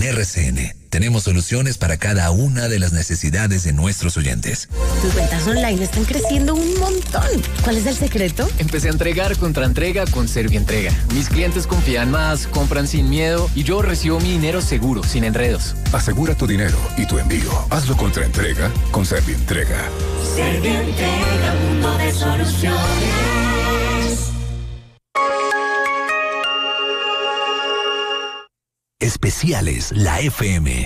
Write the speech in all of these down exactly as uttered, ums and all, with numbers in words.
R C N tenemos soluciones para cada una de las necesidades de nuestros oyentes. Tus ventas online están creciendo un montón. ¿Cuál es el secreto? Empecé a entregar contra entrega con Servientrega. Mis clientes confían más, compran sin miedo y yo recibo mi dinero seguro, sin enredos. Asegura tu dinero y tu envío. Hazlo contra entrega con Servientrega. Servientrega, mundo de soluciones. Especiales La F M.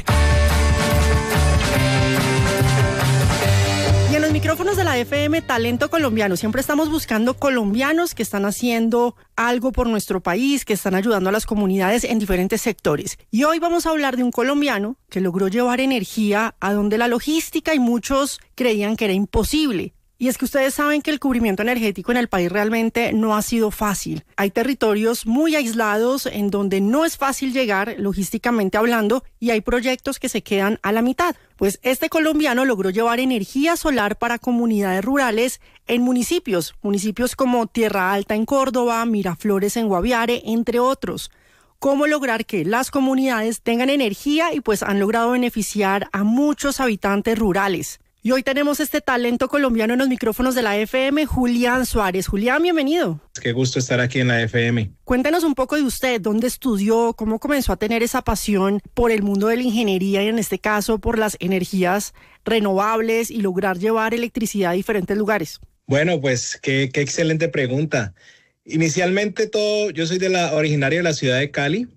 Y en los micrófonos de la F M, talento colombiano. Siempre estamos buscando colombianos que están haciendo algo por nuestro país, que están ayudando a las comunidades en diferentes sectores. Y hoy vamos a hablar de un colombiano que logró llevar energía a donde la logística y muchos creían que era imposible. Y es que ustedes saben que el cubrimiento energético en el país realmente no ha sido fácil. Hay territorios muy aislados en donde no es fácil llegar, logísticamente hablando, y hay proyectos que se quedan a la mitad. Pues este colombiano logró llevar energía solar para comunidades rurales en municipios, municipios como Tierra Alta en Córdoba, Miraflores en Guaviare, entre otros. Cómo lograr que las comunidades tengan energía y pues han logrado beneficiar a muchos habitantes rurales. Y hoy tenemos este talento colombiano en los micrófonos de la F M, Julián Suárez. Julián, bienvenido. Qué gusto estar aquí en la F M. Cuéntenos un poco de usted, dónde estudió, cómo comenzó a tener esa pasión por el mundo de la ingeniería y en este caso por las energías renovables y lograr llevar electricidad a diferentes lugares. Bueno, pues qué, qué excelente pregunta. Inicialmente todo, yo soy de la, originario de la ciudad de Cali.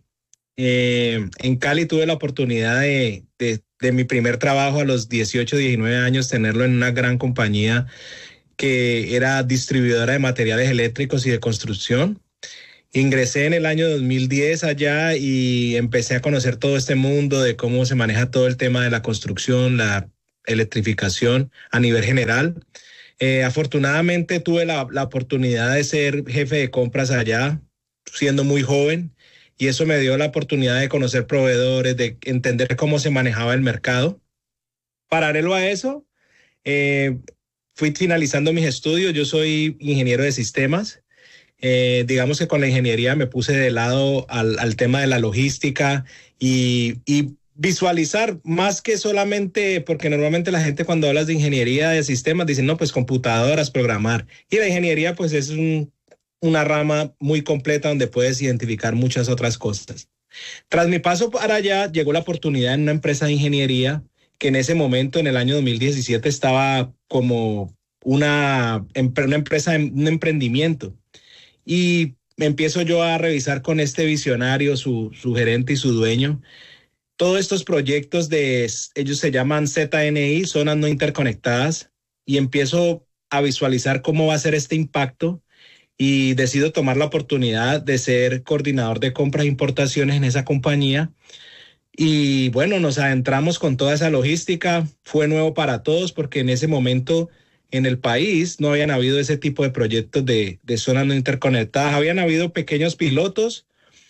Eh, en Cali tuve la oportunidad de, de, de mi primer trabajo a los dieciocho, diecinueve años, tenerlo en una gran compañía que era distribuidora de materiales eléctricos y de construcción. Ingresé en el año dos mil diez allá y empecé a conocer todo este mundo de cómo se maneja todo el tema de la construcción, la electrificación a nivel general. Eh, afortunadamente tuve la, la oportunidad de ser jefe de compras allá, siendo muy joven. Y eso me dio la oportunidad de conocer proveedores, de entender cómo se manejaba el mercado. Paralelo a eso, eh, fui finalizando mis estudios. Yo soy ingeniero de sistemas. Eh, digamos que con la ingeniería me puse de lado al, al tema de la logística y, y visualizar más que solamente, porque normalmente la gente cuando hablas de ingeniería de sistemas dicen, no, pues computadoras, programar. Y la ingeniería pues es un... una rama muy completa donde puedes identificar muchas otras cosas. Tras mi paso para allá, llegó la oportunidad en una empresa de ingeniería que en ese momento, en el año dos mil diecisiete, estaba como una, una empresa, un emprendimiento. Y empiezo yo a revisar con este visionario, su, su gerente y su dueño, todos estos proyectos de, ellos se llaman Z N I, zonas no interconectadas, y empiezo a visualizar cómo va a ser este impacto. Y decido tomar la oportunidad de ser coordinador de compras e importaciones en esa compañía. Y bueno, nos adentramos con toda esa logística. Fue nuevo para todos porque en ese momento en el país no habían habido ese tipo de proyectos de, de zonas no interconectadas. Habían habido pequeños pilotos,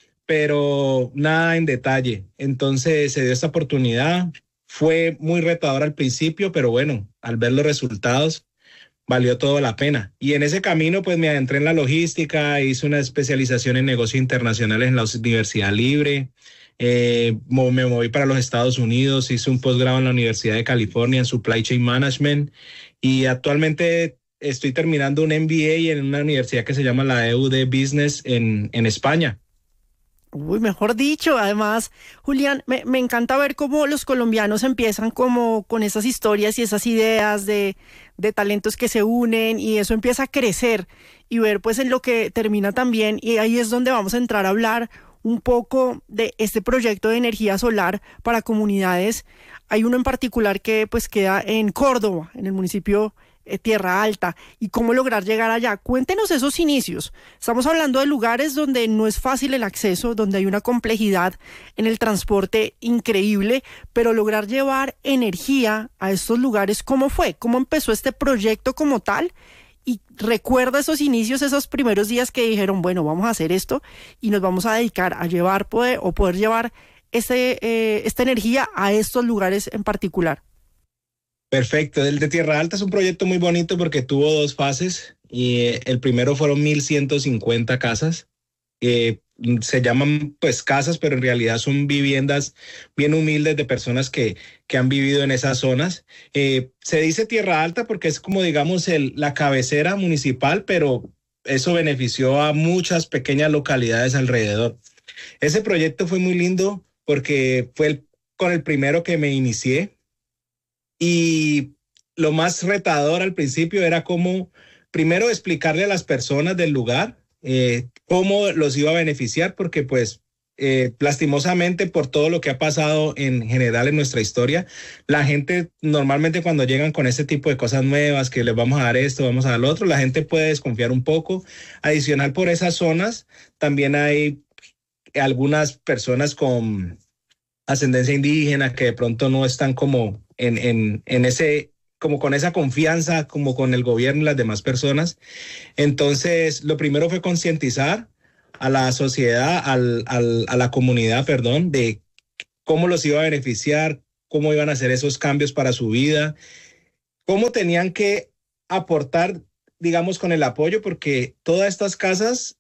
pero nada en detalle. Entonces se dio esta oportunidad. Fue muy retador al principio, pero bueno, al ver los resultados, valió todo la pena. Y en ese camino, pues me adentré en la logística, hice una especialización en negocios internacionales en la Universidad Libre, eh, me moví para los Estados Unidos, hice un posgrado en la Universidad de California en Supply Chain Management y actualmente estoy terminando un M B A en una universidad que se llama la E U de Business en, en España. Uy, mejor dicho. Además, Julián, me, me encanta ver cómo los colombianos empiezan como con esas historias y esas ideas de, de talentos que se unen y eso empieza a crecer y ver pues en lo que termina también, y ahí es donde vamos a entrar a hablar un poco de este proyecto de energía solar para comunidades. Hay uno en particular que pues queda en Córdoba, en el municipio Eh, Tierra Alta, y cómo lograr llegar allá. Cuéntenos esos inicios. Estamos hablando de lugares donde no es fácil el acceso, donde hay una complejidad en el transporte increíble, pero lograr llevar energía a estos lugares, ¿cómo fue? ¿Cómo empezó este proyecto como tal? Y recuerda esos inicios, esos primeros días que dijeron, bueno, vamos a hacer esto y nos vamos a dedicar a llevar poder, o poder llevar este, eh, esta energía a estos lugares en particular. Perfecto. El de Tierra Alta es un proyecto muy bonito porque tuvo dos fases y el primero fueron mil ciento cincuenta casas. Eh, se llaman pues casas, pero en realidad son viviendas bien humildes de personas que, que han vivido en esas zonas. Eh, se dice Tierra Alta porque es como digamos el, la cabecera municipal, pero eso benefició a muchas pequeñas localidades alrededor. Ese proyecto fue muy lindo porque fue el, con el primero que me inicié, y lo más retador al principio era como primero explicarle a las personas del lugar eh, cómo los iba a beneficiar, porque pues eh, lastimosamente por todo lo que ha pasado en general en nuestra historia, la gente normalmente cuando llegan con este tipo de cosas nuevas, que les vamos a dar esto, vamos a dar lo otro, la gente puede desconfiar un poco. Adicional, por esas zonas también hay algunas personas con ascendencia indígena que de pronto no están como en, en, en ese, como con esa confianza, como con el gobierno y las demás personas. Entonces, lo primero fue concientizar a la sociedad, al, al, a la comunidad, perdón, de cómo los iba a beneficiar, cómo iban a hacer esos cambios para su vida, cómo tenían que aportar, digamos, con el apoyo, porque todas estas casas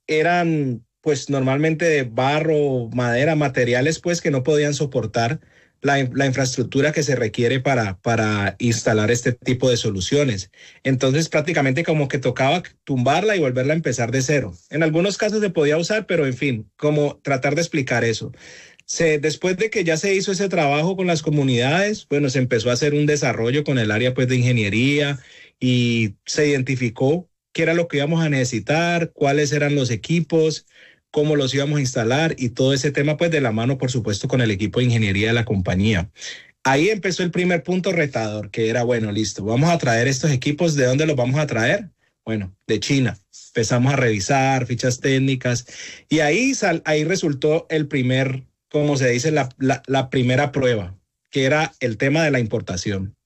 eran pues normalmente de barro, madera, materiales pues que no podían soportar la, la infraestructura que se requiere para, para instalar este tipo de soluciones. Entonces prácticamente como que tocaba tumbarla y volverla a empezar de cero. En algunos casos se podía usar, pero en fin, como tratar de explicar eso. Se, después de que ya se hizo ese trabajo con las comunidades, bueno, se empezó a hacer un desarrollo con el área pues de ingeniería y se identificó qué era lo que íbamos a necesitar, cuáles eran los equipos, cómo los íbamos a instalar y todo ese tema pues de la mano, por supuesto, con el equipo de ingeniería de la compañía. Ahí empezó el primer punto retador, que era, bueno, listo, vamos a traer estos equipos. ¿De dónde los vamos a traer? Bueno, de China. Empezamos a revisar fichas técnicas y ahí, sal, ahí resultó el primer, como se dice, la, la, la primera prueba, que era el tema de la importación.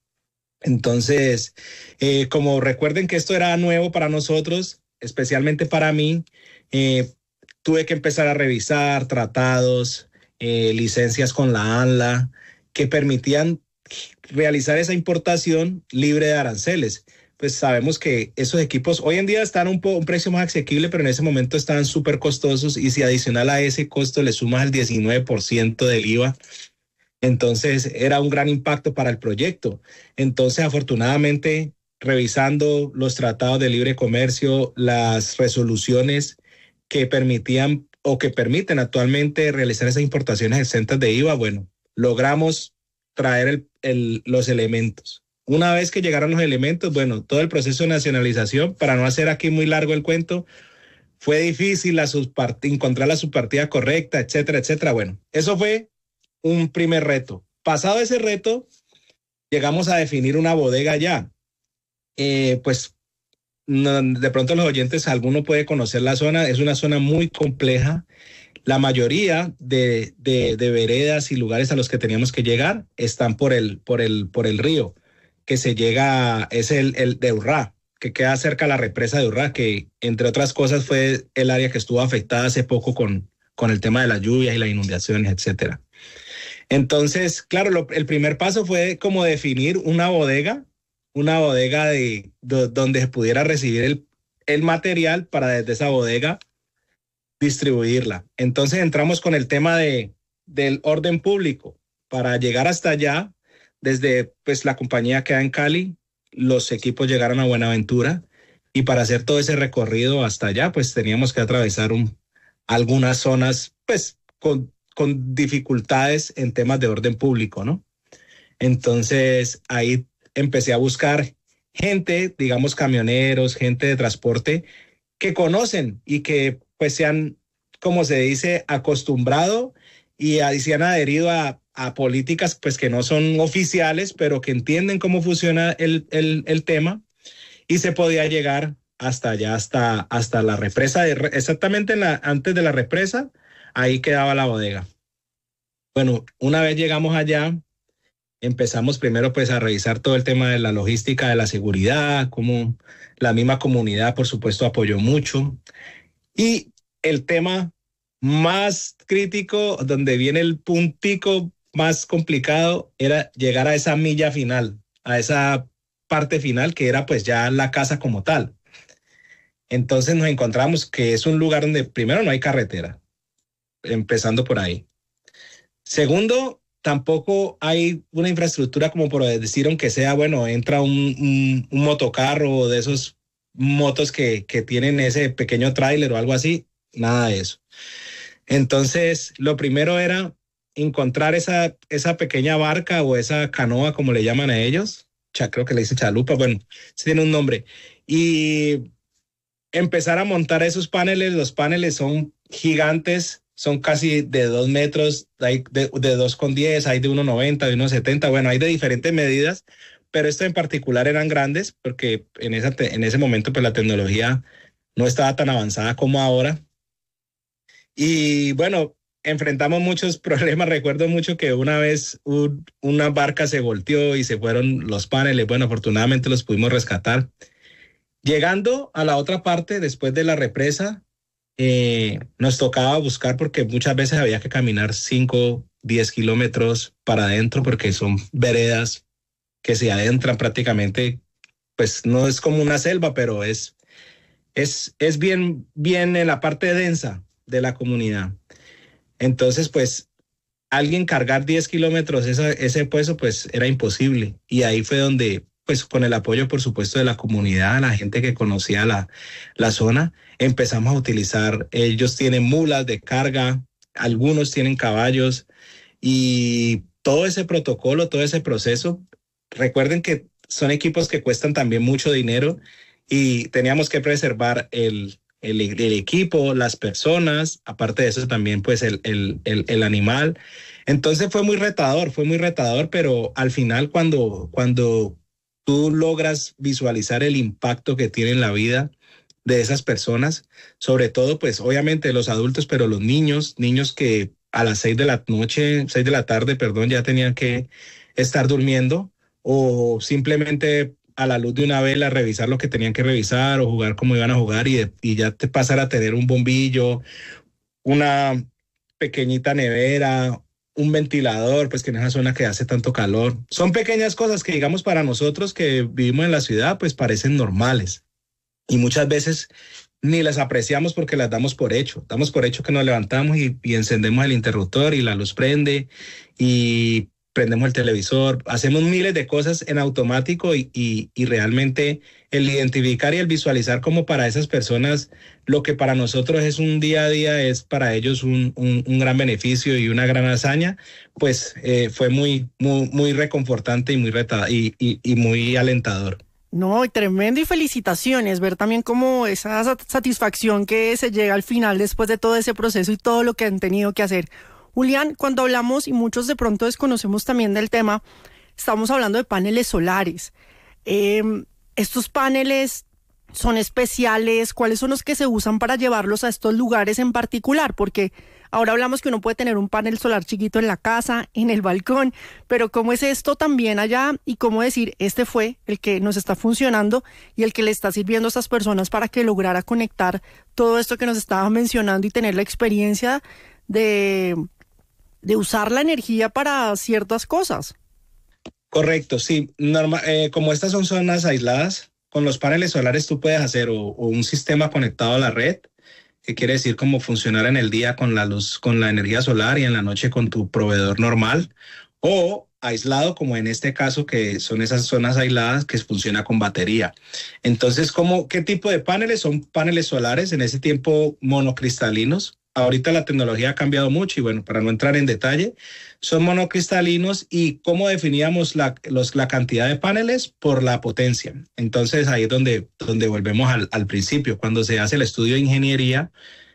Entonces, eh, como recuerden que esto era nuevo para nosotros, especialmente para mí, eh, tuve que empezar a revisar tratados, eh, licencias con la ANLA, que permitían realizar esa importación libre de aranceles. Pues sabemos que esos equipos hoy en día están un, po- un precio más asequible, pero en ese momento estaban súper costosos, y si adicional a ese costo le sumas el diecinueve por ciento del I V A, entonces era un gran impacto para el proyecto. Entonces, afortunadamente, revisando los tratados de libre comercio, las resoluciones que permitían o que permiten actualmente realizar esas importaciones exentas de I V A, bueno, logramos traer el, el, los elementos. Una vez que llegaron los elementos, bueno, todo el proceso de nacionalización, para no hacer aquí muy largo el cuento, fue difícil la subpart- encontrar la subpartida correcta, etcétera, etcétera. Bueno, eso fue un primer reto. Pasado ese reto, llegamos a definir una bodega ya. Eh, pues no, de pronto los oyentes, alguno puede conocer la zona, es una zona muy compleja. La mayoría de, de, de veredas y lugares a los que teníamos que llegar están por el, por el, por el río, que se llega, es el, el de Urrá, que queda cerca de la represa de Urrá, que entre otras cosas fue el área que estuvo afectada hace poco con, con el tema de las lluvias y las inundaciones, etcétera. Entonces, claro, lo, el primer paso fue como definir una bodega, una bodega de, de donde se pudiera recibir el, el material para desde esa bodega distribuirla. Entonces entramos con el tema de, del orden público. Para llegar hasta allá, desde pues la compañía queda en Cali, los equipos llegaron a Buenaventura, y para hacer todo ese recorrido hasta allá, pues teníamos que atravesar un, algunas zonas pues con, con dificultades en temas de orden público, ¿no? Entonces ahí empecé a buscar gente, digamos camioneros, gente de transporte que conocen y que pues se han, como se dice, acostumbrado y a, se han adherido a, a políticas pues que no son oficiales, pero que entienden cómo funciona el, el, el tema, y se podía llegar hasta allá, hasta, hasta la represa, de, exactamente en la, antes de la represa, ahí quedaba la bodega. Bueno, una vez llegamos allá, empezamos primero pues a revisar todo el tema de la logística, de la seguridad, como la misma comunidad por supuesto apoyó mucho, y el tema más crítico, donde viene el puntico más complicado, era llegar a esa milla final, a esa parte final que era pues ya la casa como tal. Entonces nos encontramos que es un lugar donde primero no hay carretera, empezando por ahí. Segundo, tampoco hay una infraestructura como por decir, aunque sea, bueno, entra un, un, un motocarro de esos motos que, que tienen ese pequeño tráiler o algo así, nada de eso. Entonces, lo primero era encontrar esa, esa pequeña barca o esa canoa, como le llaman a ellos, ya creo que le dicen chalupa, bueno, tiene un nombre, y empezar a montar esos paneles. Los paneles son gigantes, son casi de dos metros, hay de, de dos con diez, hay de uno noventa, de uno setenta, bueno, hay de diferentes medidas, pero estos en particular eran grandes porque en, esa te, en ese momento pues la tecnología no estaba tan avanzada como ahora. Y bueno, enfrentamos muchos problemas. Recuerdo mucho que una vez un, una barca se volteó y se fueron los paneles. Bueno, afortunadamente los pudimos rescatar. Llegando a la otra parte, después de la represa, eh, nos tocaba buscar porque muchas veces había que caminar cinco, diez kilómetros para adentro porque son veredas que se adentran prácticamente, pues no es como una selva, pero es, es, es bien, bien en la parte densa de la comunidad. Entonces, pues, alguien cargar diez kilómetros esa, ese peso, pues, era imposible. Y ahí fue donde, pues, con el apoyo, por supuesto, de la comunidad, la gente que conocía la, la zona, empezamos a utilizar, ellos tienen mulas de carga, algunos tienen caballos, y todo ese protocolo, todo ese proceso, recuerden que son equipos que cuestan también mucho dinero y teníamos que preservar el, el, el equipo, las personas, aparte de eso también pues el, el, el, el animal. Entonces fue muy retador, fue muy retador, pero al final cuando, cuando tú logras visualizar el impacto que tiene en la vida de esas personas, sobre todo pues obviamente los adultos, pero los niños, niños que a las seis de la noche, seis de la tarde, perdón, ya tenían que estar durmiendo, o simplemente a la luz de una vela revisar lo que tenían que revisar o jugar como iban a jugar y, de, y ya te pasar a tener un bombillo, una pequeñita nevera, un ventilador, pues que en esa zona que hace tanto calor. Son pequeñas cosas que digamos para nosotros que vivimos en la ciudad pues parecen normales y muchas veces ni las apreciamos porque las damos por hecho. Damos por hecho que nos levantamos y, y encendemos el interruptor y la luz prende y prendemos el televisor, hacemos miles de cosas en automático y, y, y realmente el identificar y el visualizar como para esas personas lo que para nosotros es un día a día es para ellos un, un, un gran beneficio y una gran hazaña, pues eh, fue muy, muy, muy reconfortante y muy, reta, y, y, y muy alentador. No, tremendo y felicitaciones, ver también como esa satisfacción que se llega al final después de todo ese proceso y todo lo que han tenido que hacer. Julián, cuando hablamos, y muchos de pronto desconocemos también del tema, estamos hablando de paneles solares. Eh, ¿Estos paneles son especiales? ¿Cuáles son los que se usan para llevarlos a estos lugares en particular? Porque ahora hablamos que uno puede tener un panel solar chiquito en la casa, en el balcón, pero ¿cómo es esto también allá? Y cómo decir, este fue el que nos está funcionando y el que le está sirviendo a estas personas para que lograra conectar todo esto que nos estaba mencionando y tener la experiencia de... de usar la energía para ciertas cosas. Correcto, sí. Norma, eh, como estas son zonas aisladas, con los paneles solares tú puedes hacer o, o un sistema conectado a la red, que quiere decir como funcionar en el día con la luz, con la energía solar y en la noche con tu proveedor normal, o aislado como en este caso que son esas zonas aisladas que funciona con batería. Entonces, ¿cómo, qué tipo de paneles? Son paneles solares, en ese tiempo monocristalinos. Ahorita la tecnología ha cambiado mucho y bueno, para no entrar en detalle, son monocristalinos. ¿Y cómo definíamos la, los, la cantidad de paneles? Por la potencia. Entonces ahí es donde, donde volvemos al, al principio. Cuando se hace el estudio de ingeniería,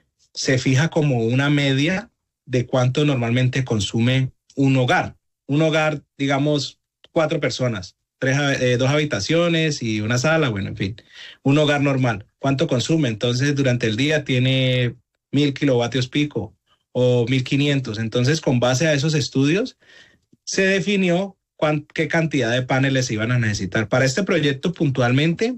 se fija como una media de cuánto normalmente consume un hogar. Un hogar, digamos, cuatro personas, tres, eh, dos habitaciones y una sala, bueno, en fin, un hogar normal. ¿Cuánto consume? Entonces durante el día tiene mil kilovatios pico o mil quinientos. Entonces, con base a esos estudios, se definió cuán, qué cantidad de paneles se iban a necesitar. Para este proyecto, puntualmente,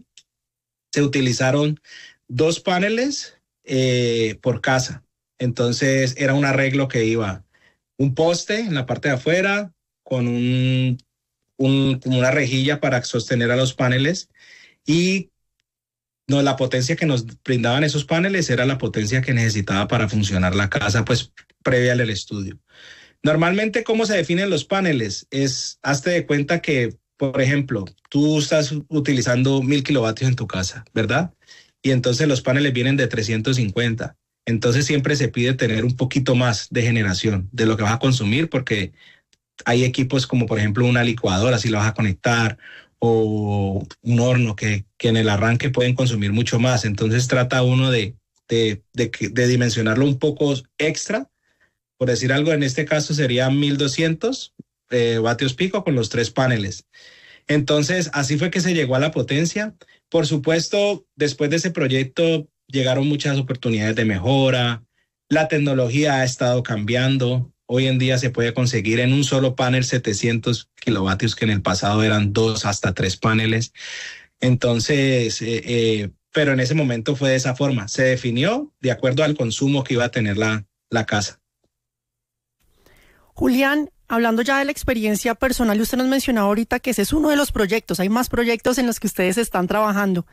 se utilizaron dos paneles eh, por casa. Entonces, era un arreglo que iba un poste en la parte de afuera con un, un, una rejilla para sostener a los paneles y no, la potencia que nos brindaban esos paneles era la potencia que necesitaba para funcionar la casa, pues previa al estudio. Normalmente, ¿cómo se definen los paneles? Es, hazte de cuenta que, por ejemplo, tú estás utilizando mil kilovatios en tu casa, ¿verdad? Y entonces los paneles vienen de trescientos cincuenta. Entonces siempre se pide tener un poquito más de generación de lo que vas a consumir, porque hay equipos como por ejemplo una licuadora, si la vas a conectar, o un horno que, que en el arranque pueden consumir mucho más. Entonces trata uno de, de, de, de dimensionarlo un poco extra. Por decir algo, en este caso sería mil doscientos eh, vatios pico con los tres paneles. Entonces así fue que se llegó a la potencia. Por supuesto, después de ese proyecto llegaron muchas oportunidades de mejora. La tecnología ha estado cambiando. Hoy en día se puede conseguir en un solo panel setecientos kilovatios, que en el pasado eran dos hasta tres paneles. Entonces, eh, eh, pero en ese momento fue de esa forma. Se definió de acuerdo al consumo que iba a tener la, la casa. Julián, hablando ya de la experiencia personal, usted nos mencionaba ahorita que ese es uno de los proyectos. Hay más proyectos en los que ustedes están trabajando.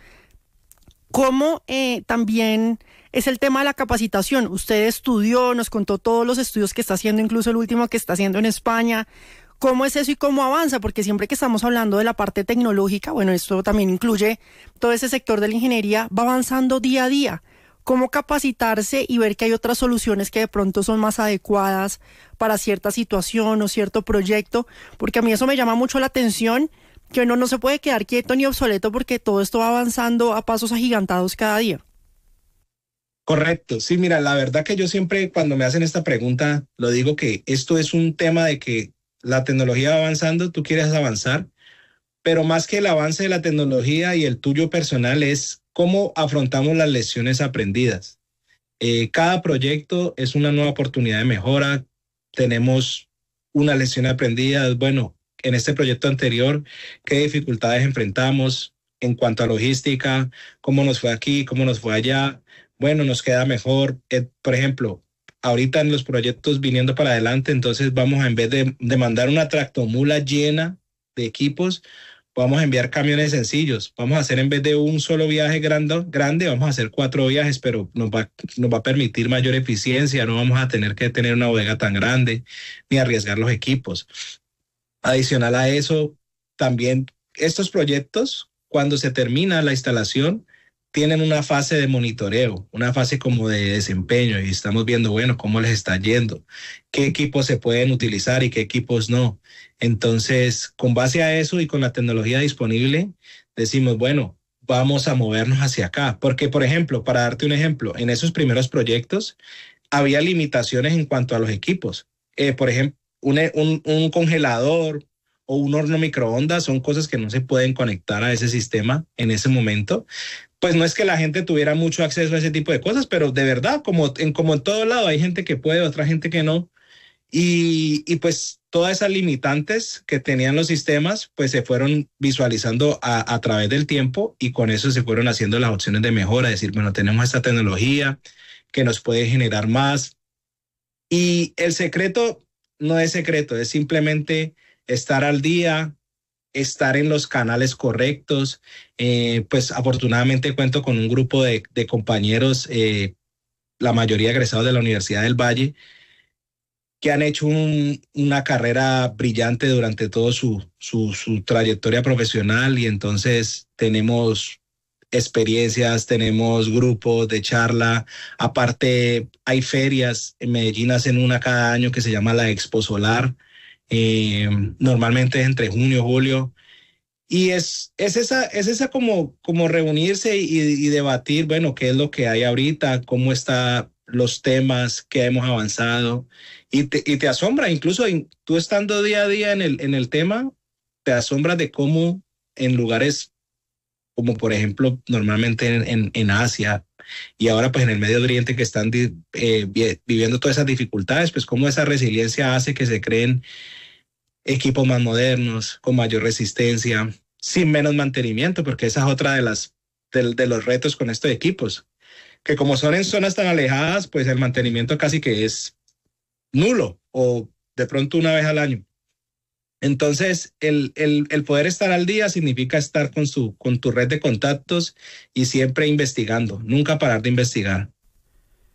¿Cómo eh, también es el tema de la capacitación? Usted estudió, nos contó todos los estudios que está haciendo, incluso el último que está haciendo en España. ¿Cómo es eso y cómo avanza? Porque siempre que estamos hablando de la parte tecnológica, bueno, esto también incluye todo ese sector de la ingeniería, va avanzando día a día. ¿Cómo capacitarse y ver que hay otras soluciones que de pronto son más adecuadas para cierta situación o cierto proyecto? Porque a mí eso me llama mucho la atención, que uno no se puede quedar quieto ni obsoleto porque todo esto va avanzando a pasos agigantados cada día. Correcto. Sí, mira, la verdad que yo siempre cuando me hacen esta pregunta lo digo que esto es un tema de que la tecnología va avanzando, tú quieres avanzar, pero más que el avance de la tecnología y el tuyo personal es cómo afrontamos las lecciones aprendidas. Eh, cada proyecto es una nueva oportunidad de mejora. Tenemos una lección aprendida. Bueno, en este proyecto anterior, qué dificultades enfrentamos en cuanto a logística, cómo nos fue aquí, cómo nos fue allá. Bueno, nos queda mejor. Eh, por ejemplo, ahorita en los proyectos viniendo para adelante, entonces vamos a, en vez de, de mandar una tractomula llena de equipos, vamos a enviar camiones sencillos. Vamos a hacer, en vez de un solo viaje grande, grande vamos a hacer cuatro viajes, pero nos va, nos va a permitir mayor eficiencia. No vamos a tener que tener una bodega tan grande ni arriesgar los equipos. Adicional a eso, también estos proyectos, cuando se termina la instalación, tienen una fase de monitoreo, una fase como de desempeño, y estamos viendo, bueno, cómo les está yendo, qué equipos se pueden utilizar y qué equipos no. Entonces, con base a eso y con la tecnología disponible, decimos, bueno, vamos a movernos hacia acá. Porque, por ejemplo, para darte un ejemplo, en esos primeros proyectos había limitaciones en cuanto a los equipos. Eh, por ejemplo, un, un, un congelador o un horno microondas son cosas que no se pueden conectar a ese sistema en ese momento. Pues no es que la gente tuviera mucho acceso a ese tipo de cosas, pero de verdad, como en, como en todo lado, hay gente que puede, otra gente que no. Y, y pues todas esas limitantes que tenían los sistemas, pues se fueron visualizando a, a través del tiempo, y con eso se fueron haciendo las opciones de mejora, decir, bueno, tenemos esta tecnología que nos puede generar más. Y el secreto no es secreto, es simplemente estar al día, estar en los canales correctos. Eh, pues afortunadamente cuento con un grupo de, de compañeros, eh, la mayoría egresados de la Universidad del Valle, que han hecho un, una carrera brillante durante toda su, su, su trayectoria profesional, y entonces tenemos experiencias, tenemos grupos de charla. Aparte, hay ferias. En Medellín hacen una cada año que se llama la Expo Solar. Eh, normalmente es entre junio y julio. Y es, es esa, es esa como, como reunirse y, y debatir, bueno, qué es lo que hay ahorita, cómo están los temas, qué hemos avanzado. Y te, y te asombra, incluso en, tú estando día a día en el, en el tema, te asombras de cómo en lugares como por ejemplo normalmente en, en, en Asia y ahora pues en el Medio Oriente, que están eh, viviendo todas esas dificultades, pues cómo esa resiliencia hace que se creen equipos más modernos, con mayor resistencia, sin menos mantenimiento, porque esa es otra de las de, de los retos con estos equipos, que como son en zonas tan alejadas, pues el mantenimiento casi que es nulo o de pronto una vez al año. Entonces, el, el, el poder estar al día significa estar con, su, con tu red de contactos y siempre investigando, nunca parar de investigar.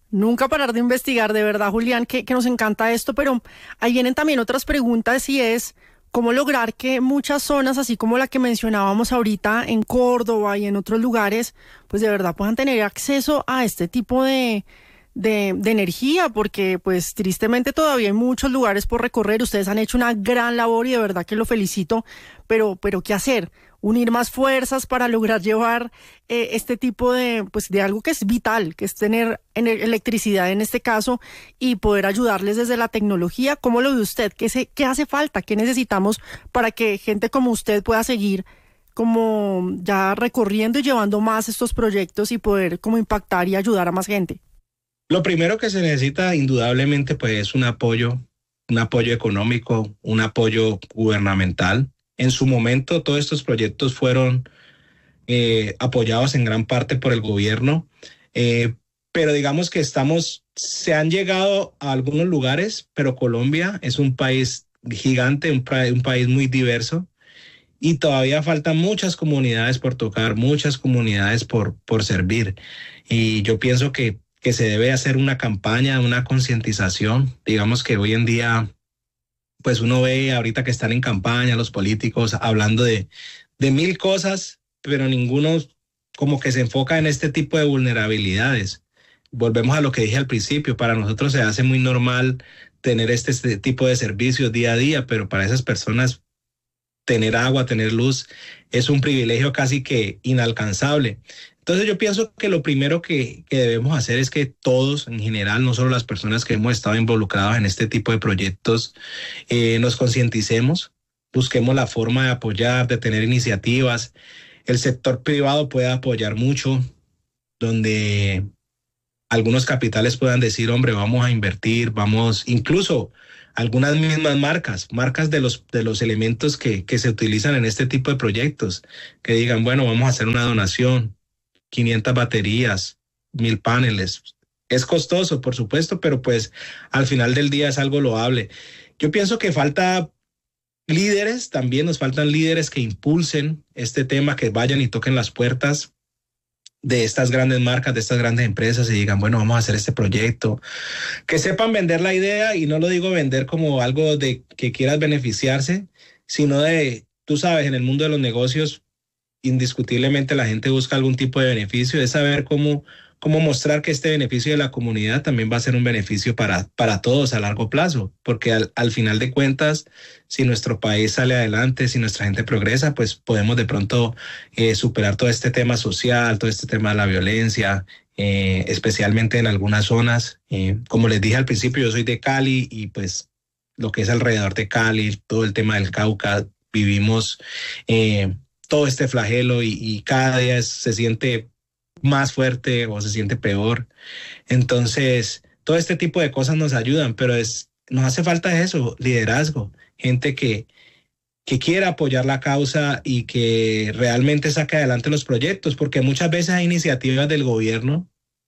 Nunca parar de investigar, de verdad, Julián, que, que nos encanta esto, pero ahí vienen también otras preguntas y es cómo lograr que muchas zonas, así como la que mencionábamos ahorita en Córdoba y en otros lugares, pues de verdad puedan tener acceso a este tipo de, de, de energía, porque pues tristemente todavía hay muchos lugares por recorrer. Ustedes han hecho una gran labor y de verdad que lo felicito, pero, pero ¿qué hacer? Unir más fuerzas para lograr llevar eh, este tipo de, pues, de algo que es vital, que es tener electricidad en este caso y poder ayudarles desde la tecnología. ¿Cómo lo ve usted? ¿Qué, se, qué hace falta? ¿Qué necesitamos para que gente como usted pueda seguir como ya recorriendo y llevando más estos proyectos y poder como impactar y ayudar a más gente? Lo primero que se necesita indudablemente pues es un apoyo, un apoyo económico, un apoyo gubernamental. En su momento, todos estos proyectos fueron eh, apoyados en gran parte por el gobierno, eh, pero digamos que estamos, se han llegado a algunos lugares, pero Colombia es un país gigante, un, un país muy diverso y todavía faltan muchas comunidades por tocar, muchas comunidades por, por servir. Y yo pienso que, que se debe hacer una campaña, una concientización. Digamos que hoy en día pues uno ve ahorita que están en campaña los políticos hablando de, de mil cosas, pero ninguno como que se enfoca en este tipo de vulnerabilidades. Volvemos a lo que dije al principio, para nosotros se hace muy normal tener este, este tipo de servicios día a día, pero para esas personas tener agua, tener luz es un privilegio casi que inalcanzable. Entonces yo pienso que lo primero que, que debemos hacer es que todos en general, no solo las personas que hemos estado involucradas en este tipo de proyectos, eh, nos concienticemos, busquemos la forma de apoyar, de tener iniciativas. El sector privado puede apoyar mucho, donde algunos capitales puedan decir, hombre, vamos a invertir, vamos, incluso algunas mismas marcas, marcas de los, de los elementos que, que se utilizan en este tipo de proyectos, que digan, bueno, vamos a hacer una donación, quinientas baterías, mil paneles. Es costoso, por supuesto, pero pues al final del día es algo loable. Yo pienso que falta líderes, también nos faltan líderes que impulsen este tema, que vayan y toquen las puertas de estas grandes marcas, de estas grandes empresas y digan, bueno, vamos a hacer este proyecto. Que sepan vender la idea, y no lo digo vender como algo de que quieras beneficiarse, sino de, tú sabes, en el mundo de los negocios, indiscutiblemente la gente busca algún tipo de beneficio, es saber cómo, cómo mostrar que este beneficio de la comunidad también va a ser un beneficio para, para todos a largo plazo, porque al, al final de cuentas, si nuestro país sale adelante, si nuestra gente progresa, pues podemos de pronto eh, superar todo este tema social, todo este tema de la violencia, eh, especialmente en algunas zonas. Eh, como les dije al principio, yo soy de Cali y pues lo que es alrededor de Cali, todo el tema del Cauca, vivimos eh, todo este flagelo y, y cada día es, se siente más fuerte o se siente peor. Entonces, todo este tipo de cosas nos ayudan, pero es, nos hace falta eso, liderazgo, gente que, que quiera apoyar la causa y que realmente saque adelante los proyectos, porque muchas veces hay iniciativas del gobierno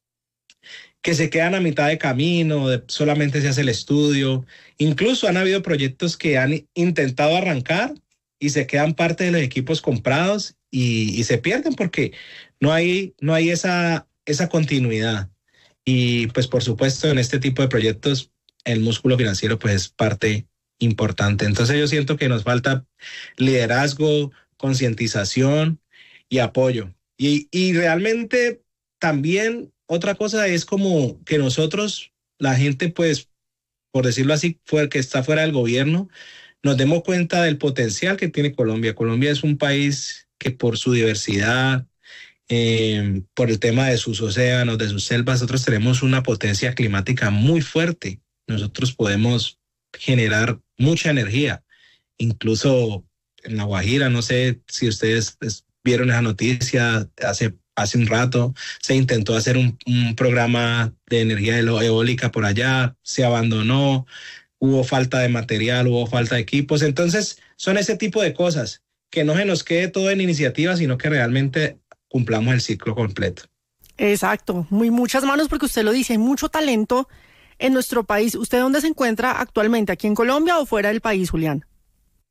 que se quedan a mitad de camino, de, solamente se hace el estudio. Incluso han habido proyectos que han intentado arrancar y se quedan parte de los equipos comprados y, y se pierden porque no hay, no hay esa, esa continuidad. Y pues por supuesto en este tipo de proyectos el músculo financiero pues es parte importante. Entonces yo siento que nos falta liderazgo, concientización y apoyo. Y, y realmente también otra cosa es como que nosotros, la gente pues, por decirlo así, que está fuera del gobierno, nos demos cuenta del potencial que tiene Colombia. Colombia es un país que por su diversidad, eh, por el tema de sus océanos, de sus selvas, nosotros tenemos una potencia climática muy fuerte. Nosotros podemos generar mucha energía. Incluso en La Guajira, no sé si ustedes vieron esa noticia, hace, hace un rato se intentó hacer un, un programa de energía eólica por allá, se abandonó. Hubo falta de material, hubo falta de equipos. Entonces, son ese tipo de cosas, que no se nos quede todo en iniciativa, sino que realmente cumplamos el ciclo completo. Exacto, muy muchas manos, porque usted lo dice, hay mucho talento en nuestro país. ¿Usted dónde se encuentra actualmente? ¿Aquí en Colombia o fuera del país, Julián?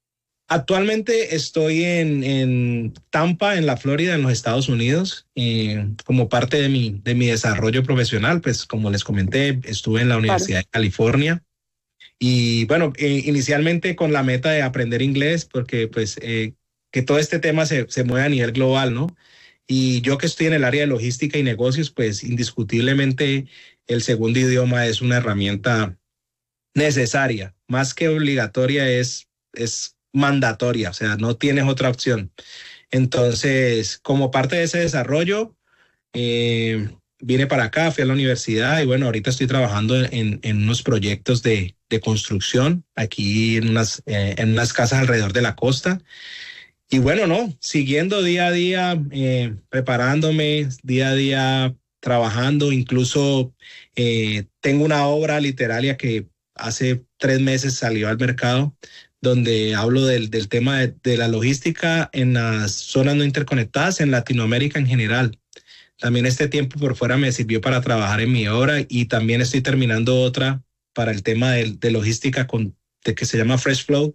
Actualmente estoy en, en Tampa, en la Florida, en los Estados Unidos, eh, como parte de mi, de mi desarrollo profesional. Pues como les comenté, estuve en la Universidad claro. de California y bueno, eh, inicialmente con la meta de aprender inglés, porque pues eh, que todo este tema se, se mueve a nivel global, ¿no? Y yo que estoy en el área de logística y negocios, pues indiscutiblemente el segundo idioma es una herramienta necesaria, más que obligatoria, es, es mandatoria, o sea, no tienes otra opción. Entonces, como parte de ese desarrollo, eh, vine para acá, fui a la universidad y bueno, ahorita estoy trabajando en, en unos proyectos de, de construcción aquí en unas, eh, en unas casas alrededor de la costa. Y bueno, no, siguiendo día a día, eh, preparándome, día a día trabajando, incluso eh, tengo una obra literaria que hace tres meses salió al mercado, donde hablo del, del tema de, de la logística en las zonas no interconectadas en Latinoamérica en general. También este tiempo por fuera me sirvió para trabajar en mi obra y también estoy terminando otra para el tema de, de logística con, de, que se llama Fresh Flow.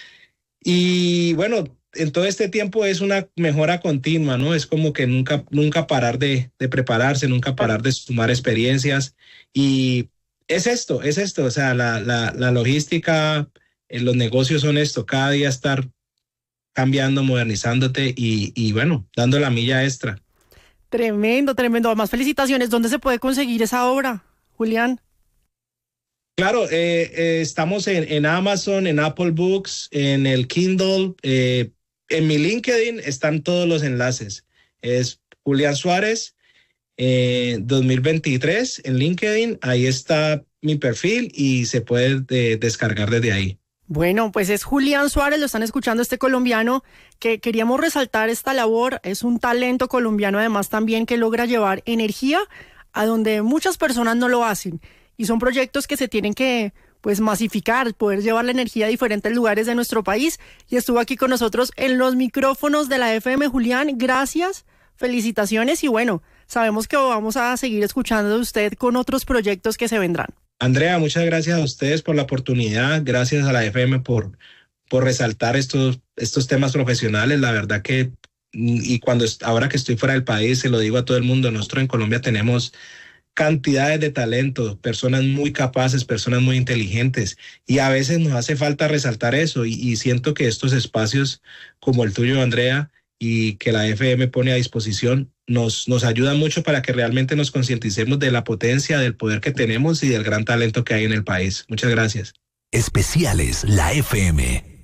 Y bueno, en todo este tiempo es una mejora continua, ¿no? Es como que nunca, nunca parar de, de prepararse, nunca parar de sumar experiencias. Y es esto, es esto, o sea, la, la, la logística, eh, los negocios son esto, cada día estar cambiando, modernizándote y, y bueno, dando la milla extra. Tremendo, tremendo. Además, felicitaciones. ¿Dónde se puede conseguir esa obra, Julián? Claro, eh, eh, estamos en, en Amazon, en Apple Books, en el Kindle, eh, en mi LinkedIn están todos los enlaces. Es Julián Suárez eh, dos mil veintitrés en LinkedIn, ahí está mi perfil y se puede de, descargar desde ahí. Bueno, pues es Julián Suárez, lo están escuchando, este colombiano que queríamos resaltar esta labor. Es un talento colombiano además también que logra llevar energía a donde muchas personas no lo hacen. Y son proyectos que se tienen que pues masificar, poder llevar la energía a diferentes lugares de nuestro país. Y estuvo aquí con nosotros en los micrófonos de la F M. Julián, gracias, felicitaciones y bueno, sabemos que vamos a seguir escuchando de usted con otros proyectos que se vendrán. Andrea, muchas gracias a ustedes por la oportunidad, gracias a la F M por, por resaltar estos, estos temas profesionales. La verdad que, y cuando ahora que estoy fuera del país, se lo digo a todo el mundo, nosotros en Colombia tenemos cantidades de talento, personas muy capaces, personas muy inteligentes y a veces nos hace falta resaltar eso y, y siento que estos espacios como el tuyo, Andrea, y que la F M pone a disposición nos, nos ayudan mucho para que realmente nos concienticemos de la potencia, del poder que tenemos y del gran talento que hay en el país. Muchas gracias. Especiales la F M.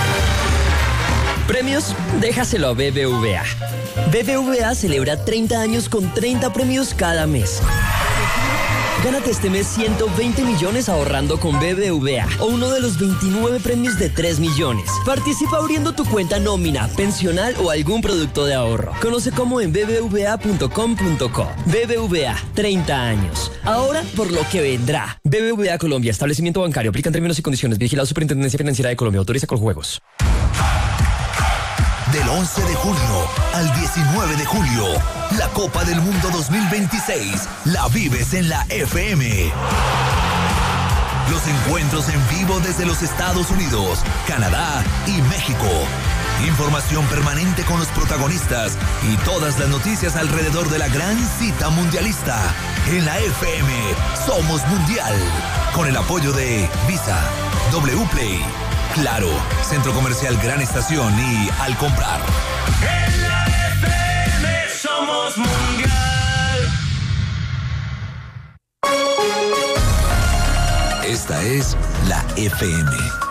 Premios, déjaselo a B B V A. B B V A celebra treinta años con treinta premios cada mes. Gánate este mes ciento veinte millones ahorrando con B B V A o uno de los veintinueve premios de tres millones. Participa abriendo tu cuenta nómina, pensional o algún producto de ahorro. Conoce cómo en b b v a punto com punto co. B B V A, treinta años. Ahora por lo que vendrá. B B V A Colombia, establecimiento bancario. Aplican términos y condiciones. Vigilado Superintendencia Financiera de Colombia. Autoriza con juegos. Del once de junio al diecinueve de julio, la Copa del Mundo dos mil veintiséis la vives en la F M. Los encuentros en vivo desde los Estados Unidos, Canadá y México. Información permanente con los protagonistas y todas las noticias alrededor de la gran cita mundialista. En la F M somos mundial. Con el apoyo de Visa, W Play, Claro, Centro Comercial Gran Estación y Al Comprar. En la F M somos mundial. Esta es la F M.